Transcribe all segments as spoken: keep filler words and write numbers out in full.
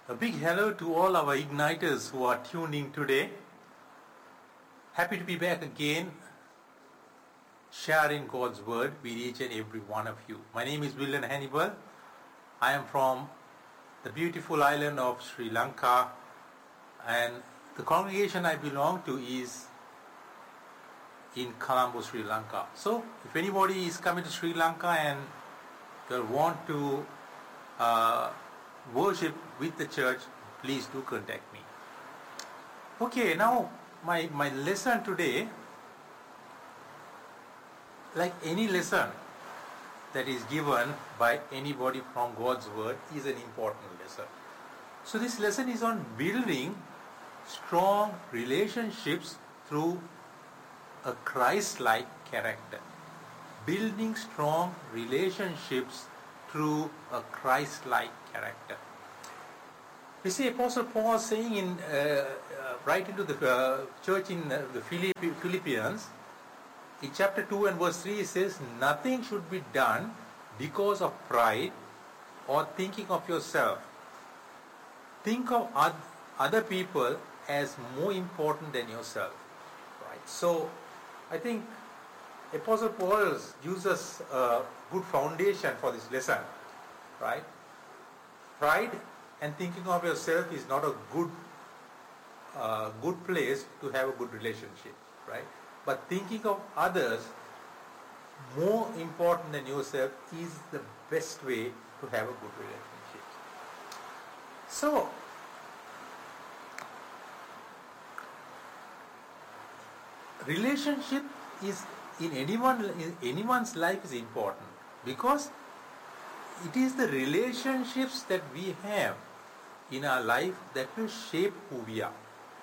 A big hello to all our igniters who are tuned in today. Happy to be back again, sharing God's word with each and every one of you. My name is William Hannibal. I am from the beautiful island of Sri Lanka, and the congregation I belong to is in Colombo, Sri Lanka. So, if anybody is coming to Sri Lanka and they want to uh, worship with the church, please do contact me. Okay, now my, my lesson today, like any lesson that is given by anybody from God's word, is an important lesson. So this lesson is on building strong relationships through a Christ-like character. Building strong relationships through a Christ-like character. We see Apostle Paul saying in uh, uh, writing to the uh, church in uh, the Philippi- Philippians, in chapter two and verse three, he says, "Nothing should be done because of pride or thinking of yourself. Think of oth- other people as more important than yourself." Right. So, I think Apostle Paul gives us a good foundation for this lesson. Right. Pride and thinking of yourself is not a good, uh, good place to have a good relationship. Right. But thinking of others more important than yourself is the best way to have a good relationship. So, relationship is in anyone in anyone's life is important, because it is the relationships that we have in our life that will shape who we are.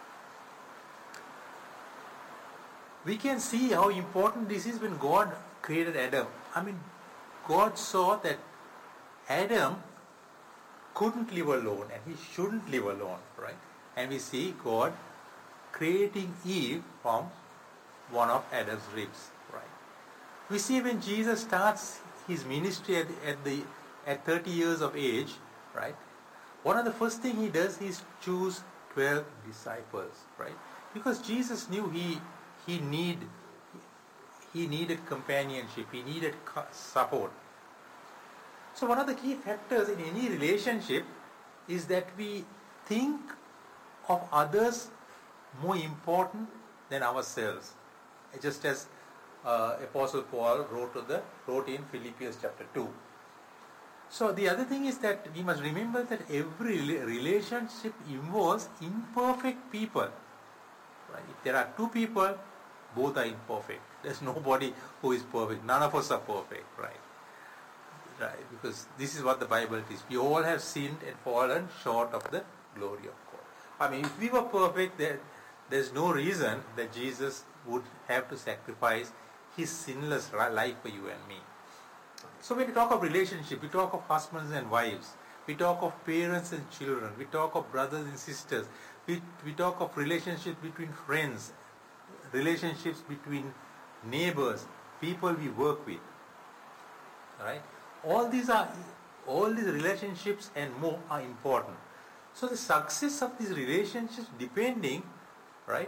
We can see how important this is when God created Adam. I mean, God saw that Adam couldn't live alone and he shouldn't live alone, right? And we see God creating Eve from one of Adam's ribs, right? We see when Jesus starts his ministry at the, at the at thirty years of age, right? One of the first thing he does is choose twelve disciples, right? Because Jesus knew he he need he needed companionship, he needed support. So one of the key factors in any relationship is that we think of others more important than ourselves, just as uh, Apostle Paul wrote to the wrote in Philippians chapter two. So the other thing is that we must remember that every relationship involves imperfect people. Right? If there are two people, both are imperfect. There's nobody who is perfect. None of us are perfect, right? Right? Because this is what the Bible teaches. We all have sinned and fallen short of the glory of God. I mean, if we were perfect, there, there's no reason that Jesus would have to sacrifice his sinless life for you and me. So when we talk of relationship, we talk of husbands and wives, we talk of parents and children, we talk of brothers and sisters, we, we talk of relationships between friends, relationships between neighbors, people we work with. Right? All these are all these relationships and more are important. So the success of these relationships depending, right,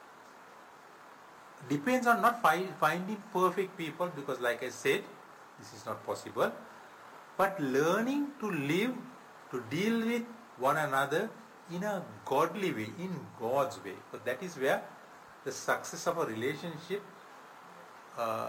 depends on not fi- finding perfect people, because like I said, this is not possible, but learning to live, to deal with one another in a godly way, in God's way. So that is where the success of a relationship uh,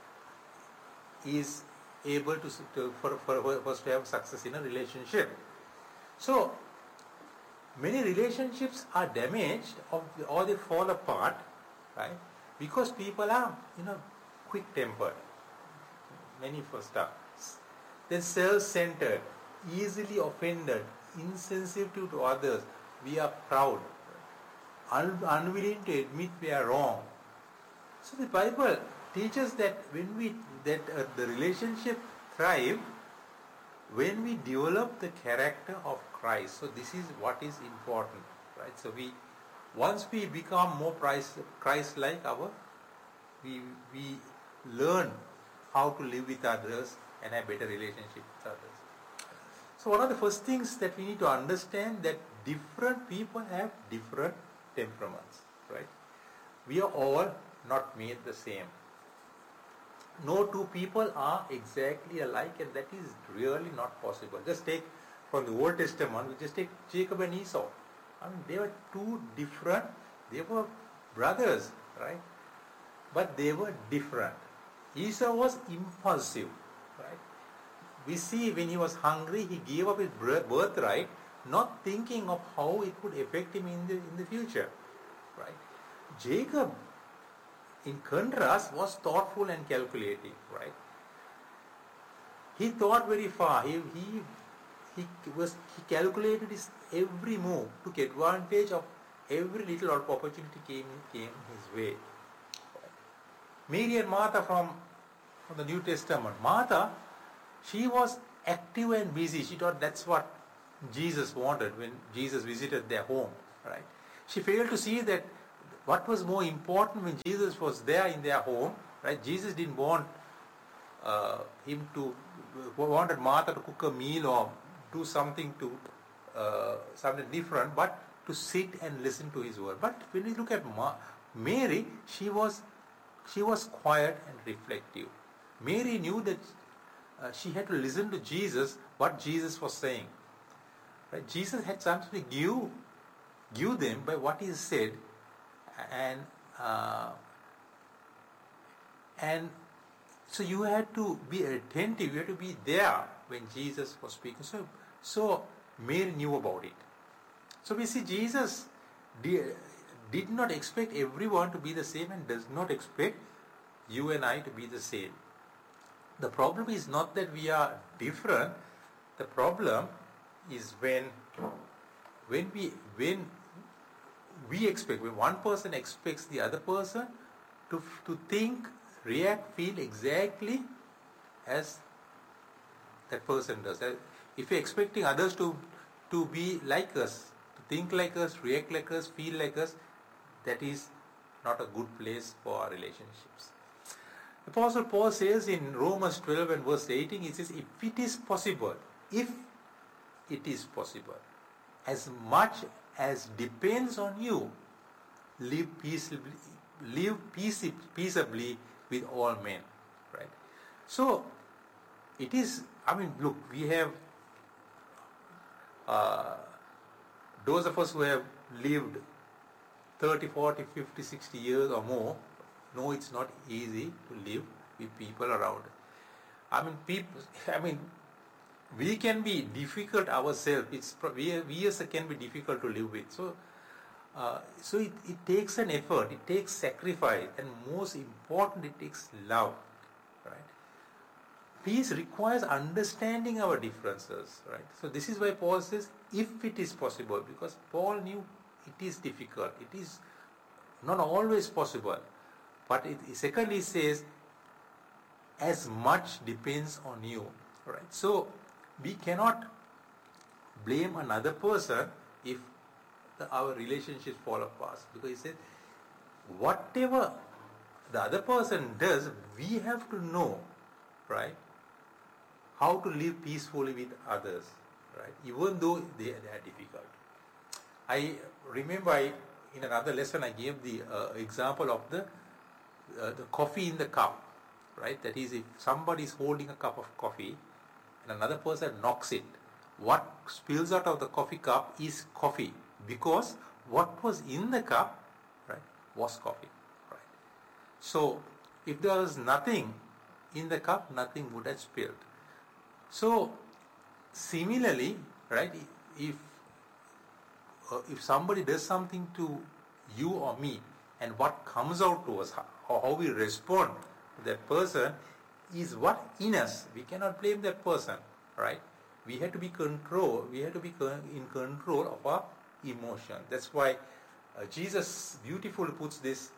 is able to, to for, for, for us to have success in a relationship. So many relationships are damaged or, or they fall apart, right? Because people are, you know, quick-tempered. Many first are. Then self-centered, easily offended, insensitive to others. We are proud, un- unwilling to admit we are wrong. So the Bible teaches that when we that uh, the relationship thrive when we develop the character of Christ. So this is what is important, right? So we once we become more Christ-like, our we we learn how to live with others and have better relationship with others. So one of the first things that we need to understand that different people have different temperaments, right? We are all not made the same. No two people are exactly alike, and that is really not possible. Just take from the Old Testament, we just take Jacob and Esau. I mean, they were two different, they were brothers, right? But they were different. Esau was impulsive, right? We see when he was hungry, he gave up his birthright, not thinking of how it would affect him in the, in the future, right? Jacob, in contrast, was thoughtful and calculating, right? He thought very far. He, he, he, was, he calculated his every move, took advantage of every little opportunity came, came his way. Mary and Martha from, from the New Testament. Martha, she was active and busy. She thought that's what Jesus wanted when Jesus visited their home, right? She failed to see that what was more important when Jesus was there in their home, right? Jesus didn't want uh, him to, wanted Martha to cook a meal or do something to, uh, something different, but to sit and listen to his word. But when we look at Ma- Mary, she was, she was quiet and reflective. Mary knew that uh, she had to listen to Jesus, what Jesus was saying. Right? Jesus had something to give, give them by what he said, and uh, and so you had to be attentive. You had to be there when Jesus was speaking. So, so Mary knew about it. So we see Jesus did, did not expect everyone to be the same and does not expect you and I to be the same. The problem is not that we are different. The problem is when when we when we expect, when one person expects the other person to to think, react, feel exactly as that person does. If you're expecting others to to be like us, to think like us, react like us, feel like us, that is not a good place for our relationships. Apostle Paul says in Romans twelve and verse eighteen, he says, if it is possible, if it is possible, as much as depends on you, live peaceably, live peace, peaceably with all men. Right? So, it is, I mean, look, we have, uh, those of us who have lived thirty, forty, fifty, sixty years or more, know it's not easy to live with people around. I mean, people, I mean, we can be difficult ourselves. It's we, we as can be difficult to live with. So, uh, so it, it takes an effort. It takes sacrifice, and most important, it takes love. Right? Peace requires understanding our differences. Right? So this is why Paul says, if it is possible, because Paul knew it is difficult. It is not always possible. But it, secondly, he says, as much depends on you. Right? So we cannot blame another person if the, our relationships fall apart. Because he said, whatever the other person does, we have to know, right, how to live peacefully with others, right, even though they, they are difficult. I remember I, in another lesson I gave the uh, example of the uh, the coffee in the cup, right? That is, if somebody is holding a cup of coffee and another person knocks it, what spills out of the coffee cup is coffee, because what was in the cup, right, was coffee, right? So if there was nothing in the cup, nothing would have spilled. So similarly, right, if uh, if somebody does something to you or me, and what comes out to us, or how we respond to that person, is what in us. We cannot blame that person, right? We have to be control. We have to be in control of our emotion. That's why uh, Jesus beautifully puts this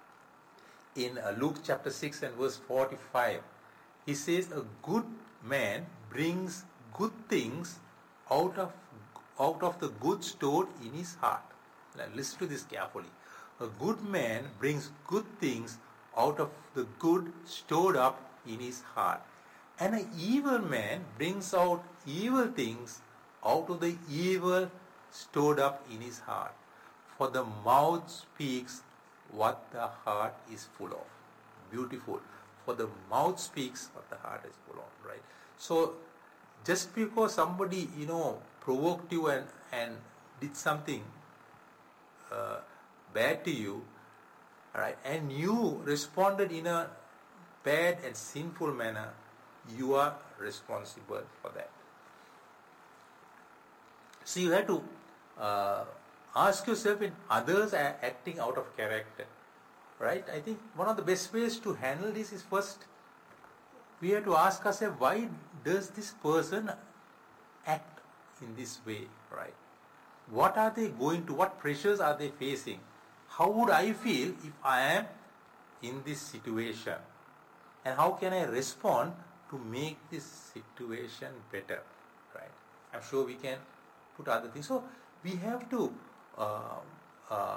in uh, Luke chapter six and verse forty-five. He says, "A good man brings good things out of out of the good stored in his heart." Now, listen to this carefully. A good man brings good things out of the good stored up in his heart. And an evil man brings out evil things out of the evil stored up in his heart. For the mouth speaks what the heart is full of. Beautiful. For the mouth speaks what the heart is full of, right? So, just because somebody, you know, provoked you and, and did something uh, bad to you, right, and you responded in a bad and sinful manner, you are responsible for that. So you have to uh, ask yourself, if others are acting out of character, right? I think one of the best ways to handle this is, first we have to ask ourselves, why does this person act in this way, right? What are they going to, what pressures are they facing? How would I feel if I am in this situation? And how can I respond to make this situation better, right? I'm sure we can put other things. So we have to uh, uh,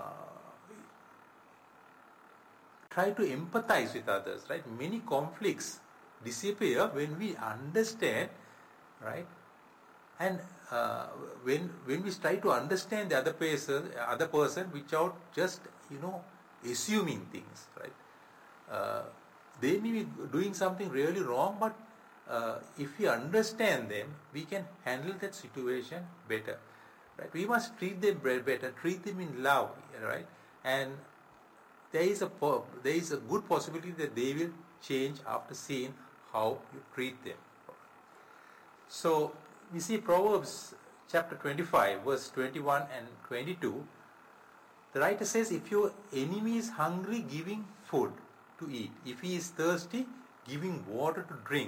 try to empathize with others, right? Many conflicts disappear when we understand, right? And uh, when when we try to understand the other person, other person, without just, you know, assuming things, right? Uh, they may be doing something really wrong, but uh, if we understand them, we can handle that situation better, right? We must treat them better, treat them in love, right? And there is a there is a good possibility that they will change after seeing how you treat them. So we see Proverbs chapter twenty-five, verse twenty-one and twenty-two. The writer says, if your enemy is hungry, give him food to eat. If he is thirsty, give him water to drink.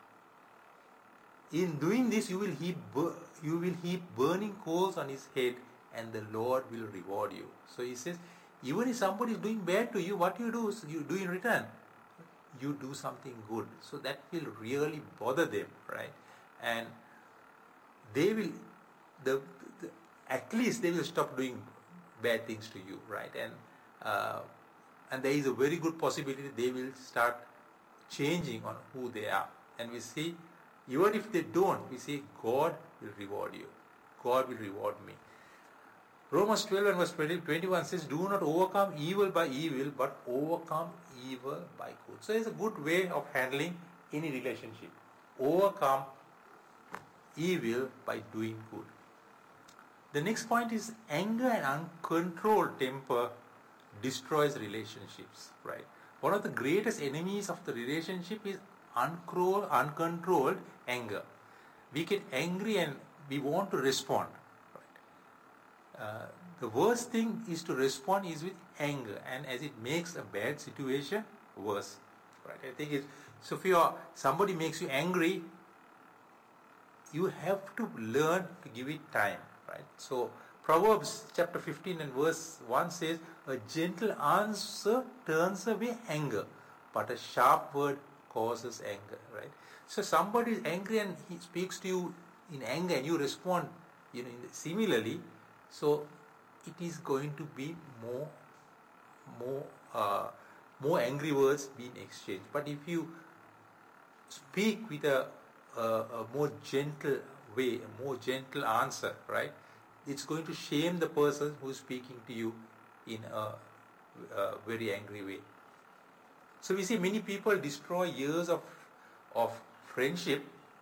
In doing this, you will heap you will heap burning coals on his head, and the Lord will reward you. So he says, even if somebody is doing bad to you, what you do is you do in return, you do something good. So that will really bother them, right? And they will, the, the at least they will stop doing bad things to you, right? And uh, and there is a very good possibility they will start changing on who they are. And we see, even if they don't, we see God will reward you. God will reward me. Romans twelve and verse twenty-one says, do not overcome evil by evil, but overcome evil by good. So it's a good way of handling any relationship. Overcome evil by doing good. The next point is, anger and uncontrolled temper destroys relationships, right? One of the greatest enemies of the relationship is uncontrolled, uncontrolled anger. We get angry and we want to respond. Right? Uh, the worst thing is to respond is with anger, and as it makes a bad situation worse. Right? I think it's, so if you are, somebody makes you angry, you have to learn to give it time. Right? So Proverbs chapter fifteen and verse one says, a gentle answer turns away anger, but a sharp word causes anger. Right? So somebody is angry and he speaks to you in anger, and you respond, you know, similarly. So it is going to be more, more, uh, more angry words being exchanged. But if you speak with a, a, a more gentle way, a more gentle answer, right? It's going to shame the person who is speaking to you in a, a very angry way. So we see many people destroy years of of friendship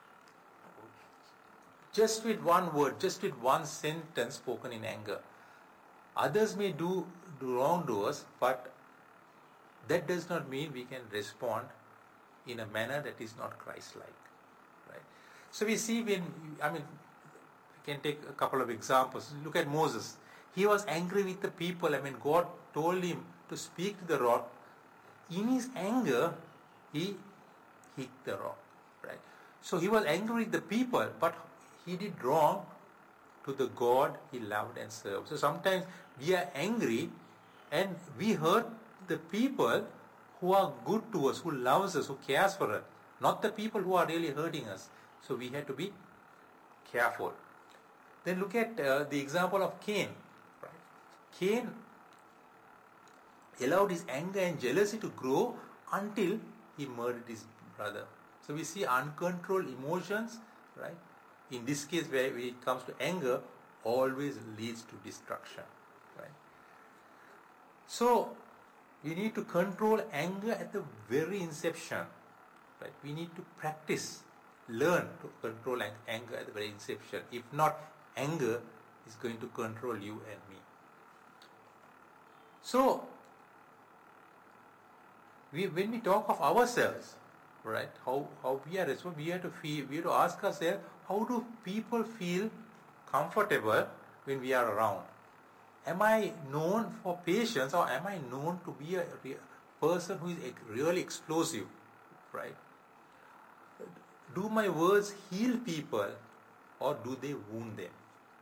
just with one word, just with one sentence spoken in anger. Others may do, do wrong to us, but that does not mean we can respond in a manner that is not Christ-like. Right? So we see when, I mean, we can take a couple of examples. Look at Moses. He was angry with the people. I mean, God told him to speak to the rock. In his anger, he hit the rock. Right? So he was angry with the people, but he did wrong to the God he loved and served. So sometimes we are angry and we hurt the people who are good to us, who loves us, who cares for us, not the people who are really hurting us. So we have to be careful. Then look at uh, the example of Cain. Right? Cain allowed his anger and jealousy to grow until he murdered his brother. So we see uncontrolled emotions, right? In this case, where it comes to anger, always leads to destruction, right? So we need to control anger at the very inception, right? We need to practice, learn to control anger at the very inception. If not, anger is going to control you and me. So we, when we talk of ourselves, right, how, how we are responsible, we have to feel, we have to ask ourselves, how do people feel comfortable when we are around? Am I known for patience, or am I known to be a person who is really explosive, right? Do my words heal people, or do they wound them?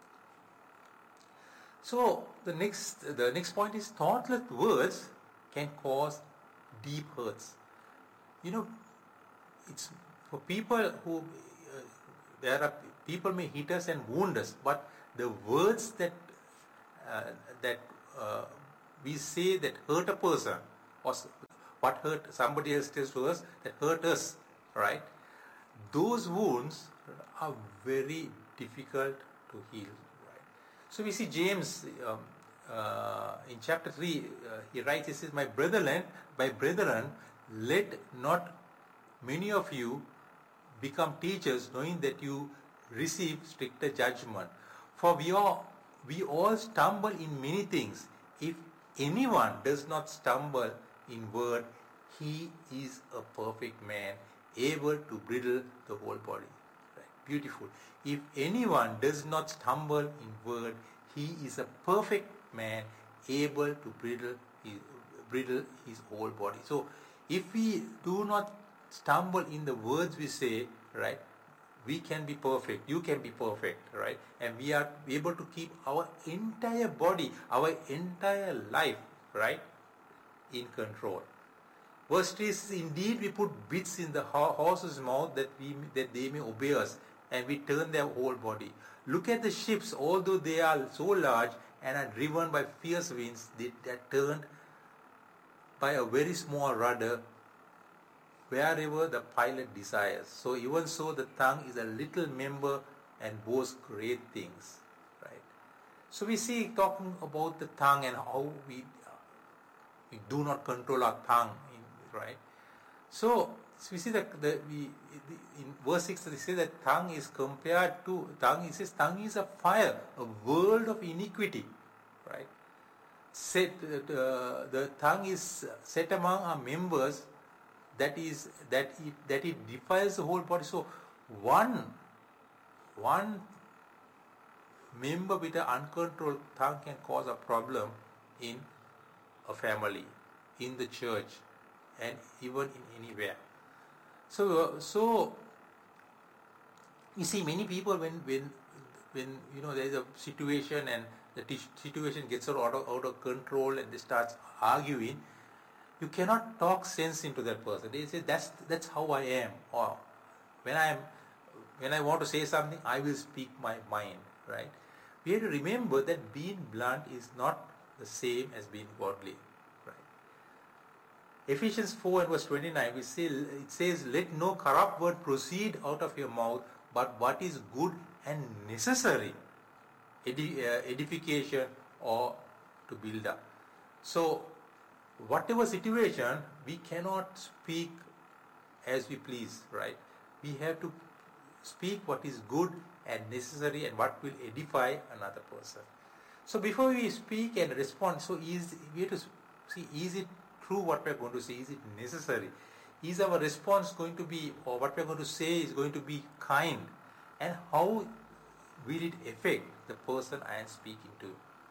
So the next, the next point is, thoughtless words can cause deep hurts. You know, it's for people who, uh, there are people may hit us and wound us, but the words that uh, that uh, we say that hurt a person, or what hurt somebody else tells to us that hurt us, right? Those wounds are very difficult to heal. So we see James um, uh, in chapter three, uh, he writes, he says, My brethren, my brethren, let not many of you become teachers, knowing that you receive stricter judgment. For we all, we all stumble in many things. If anyone does not stumble in word, he is a perfect man, able to bridle the whole body. Beautiful. If anyone does not stumble in word, he is a perfect man, able to bridle his, bridle his whole body. So, if we do not stumble in the words we say, right, we can be perfect. You can be perfect, right? And we are able to keep our entire body, our entire life, right, in control. Verse three says, Indeed, we put bits in the horse's mouth that we that they may obey us, and we turn their whole body. Look at the ships, although they are so large and are driven by fierce winds, they are turned by a very small rudder wherever the pilot desires. So even so, the tongue is a little member and boasts great things. Right? So we see talking about the tongue and how we uh, we do not control our tongue, in, right? So, so we see that the, we, in verse six they say that tongue is compared to tongue. It says tongue is a fire, a world of iniquity, right? Set, uh, the tongue is set among our members, that is that it that it defiles the whole body. So one one member with an uncontrolled tongue can cause a problem in a family, in the church, and even in anywhere. So, so you see, many people when when when you know there is a situation and the t- situation gets out of out of control and they start arguing, you cannot talk sense into that person. They say that's that's how I am, or when I am when I want to say something, I will speak my mind. Right? We have to remember that being blunt is not the same as being godly. Ephesians four and verse twenty-nine, we say, it says, Let no corrupt word proceed out of your mouth, but what is good and necessary, edi- uh, edification or to build up. So, whatever situation, we cannot speak as we please, right? We have to speak what is good and necessary and what will edify another person. So, before we speak and respond, so is, we have to see, is it true what we are going to say? Is it necessary? Is our response going to be, or what we are going to say is going to be kind? And how will it affect the person I am speaking to?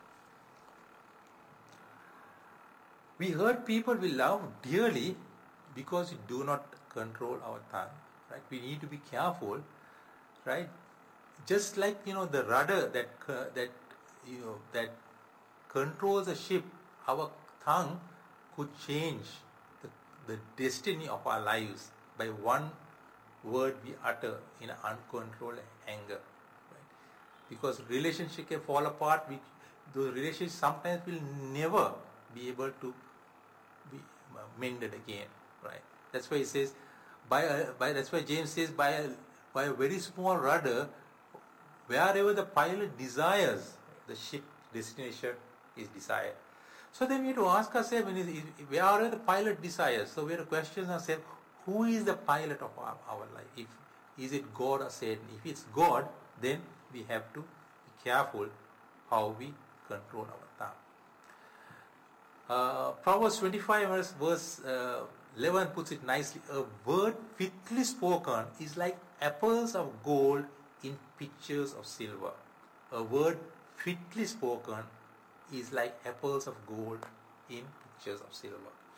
We hurt people we love dearly because we do not control our tongue. Right? We need to be careful, right? Just like you know the rudder that uh, that you know that controls the ship, our tongue could change the, the destiny of our lives by one word we utter in uncontrolled anger. Right? Because relationship can fall apart, we, those relationships sometimes will never be able to be mended again. Right? That's why it says, by, a, by that's why James says, by a, by a very small rudder, wherever the pilot desires, the ship destination is desired. So then we have to ask ourselves, wherever the pilot desires, so we have to question ourselves, who is the pilot of our, our life? If is it God or Satan? If it's God, then we have to be careful how we control our tongue. Uh, Proverbs twenty-five verse, verse uh, eleven puts it nicely. A word fitly spoken is like apples of gold in pictures of silver. A word fitly spoken is like apples of gold in pictures of silver.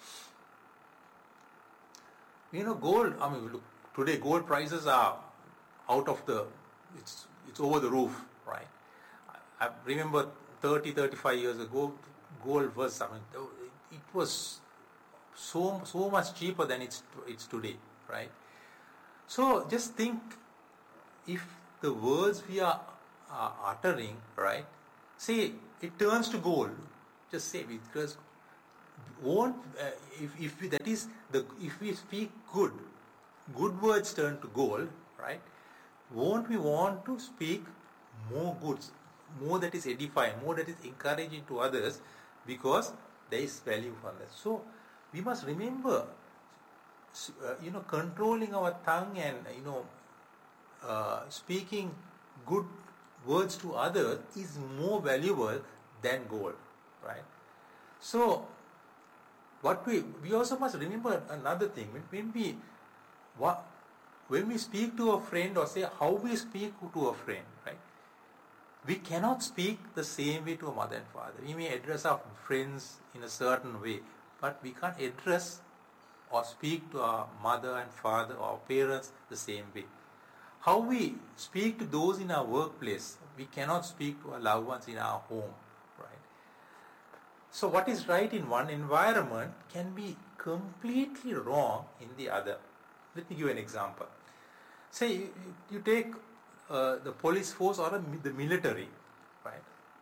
You know, gold, I mean, look, today gold prices are out of the, it's it's over the roof, right? I, I remember thirty, thirty-five years ago, gold was, I mean, it was so so much cheaper than it's it's today, right? So just think, if the words we are, are uttering, right, say it turns to gold, just say it, because won't uh, if if we, that is the if we speak good, good words turn to gold, right? Won't we want to speak more goods, more that is edifying, more that is encouraging to others, because there is value for that. So we must remember, uh, you know, controlling our tongue and, you know, uh, speaking good words to others is more valuable than gold, right? So what we we also must remember another thing, when we what, when we speak to a friend, or say how we speak to a friend, right? We cannot speak the same way to a mother and father. We may address our friends in a certain way, but we can't address or speak to our mother and father or parents the same way. How we speak to those in our workplace, we cannot speak to our loved ones in our home, right? So what is right in one environment can be completely wrong in the other. Let me give an example. Say you, you take uh, the police force or a, the military, right?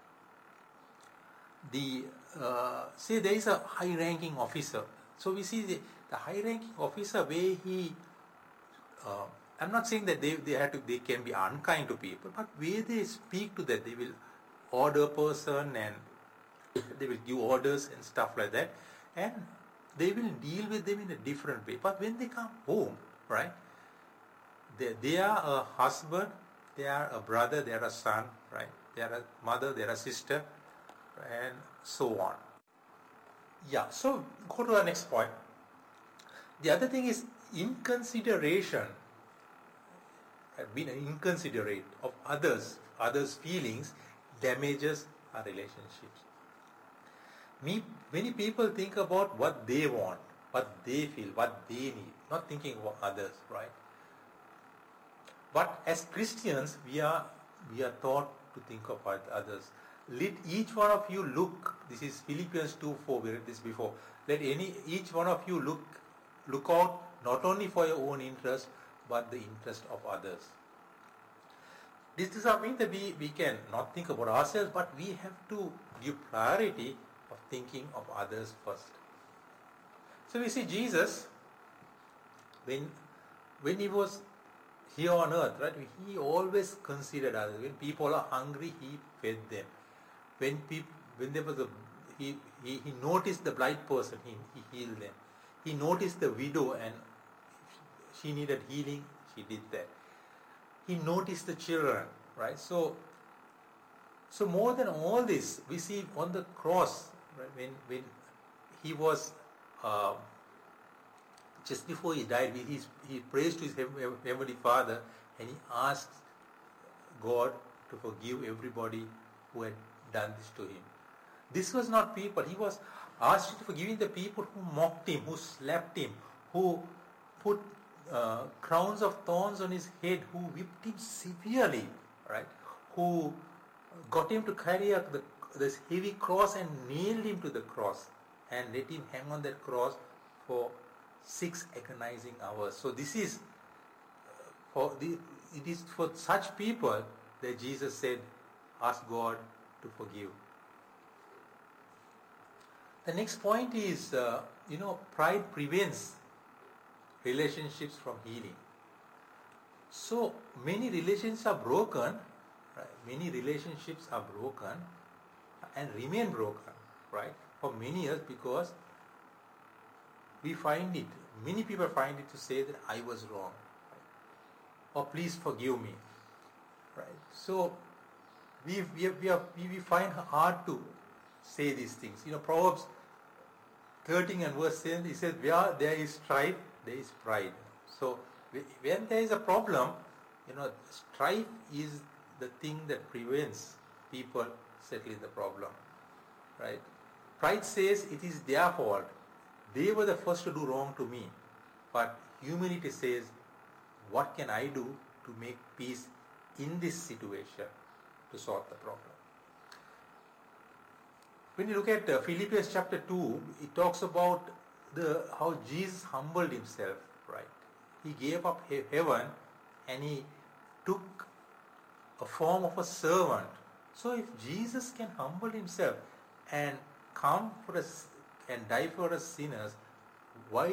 The uh, say there is a high-ranking officer. So we see the, the high-ranking officer, where he, uh, I'm not saying that they they have to they can be unkind to people, but where they speak to that, they will order a person and they will give orders and stuff like that, and they will deal with them in a different way. But when they come home, right, they, they are a husband, they are a brother, they are a son, right, they are a mother, they are a sister, and so on. Yeah, so go to the next point. The other thing is inconsideration. Being inconsiderate of others, others' feelings damages our relationships. Me, many people think about what they want, what they feel, what they need, not thinking about others, right? But as Christians, we are we are taught to think about others. Let each one of you look. This is Philippians two four. We read this before. Let any each one of you look look out not only for your own interest, but the interest of others. This does not mean that we, we can not think about ourselves, but we have to give priority of thinking of others first. So we see Jesus, when when he was here on earth, right, he always considered others. When people are hungry, he fed them. When people, when there was a, he, he, he noticed the blind person, he, he healed them. He noticed the widow and she needed healing, she did that. He noticed the children, right? So, so more than all this, we see on the cross, right, when when he was uh, just before he died, he he prays to his heavenly Father and he asks God to forgive everybody who had done this to him. This was not people. He was asked to forgive the people who mocked him, who slapped him, who put uh, crowns of thorns on his head, who whipped him severely, right? Who got him to carry a, the, this heavy cross and nailed him to the cross and let him hang on that cross for six agonizing hours. So this is uh, for the, it is for such people that Jesus said, ask God to forgive. The next point is, uh, you know, pride prevents relationships from healing. So many relationships are broken, right? Many relationships are broken and remain broken, right, for many years, because we find it, many people find it to say that I was wrong, right? Or please forgive me, right? So we we we, are, we we find hard to say these things. You know, Proverbs thirteen and verse seven, he says, where there is strife, there is pride. So when there is a problem, you know, strife is the thing that prevents people settling the problem, right? Pride says it is their fault. They were the first to do wrong to me. But humility says, what can I do to make peace in this situation to solve the problem? When you look at uh, Philippians chapter two, it talks about the how Jesus humbled himself, right? He gave up he- heaven and he took a form of a servant. So if Jesus can humble himself and come for us and die for us sinners,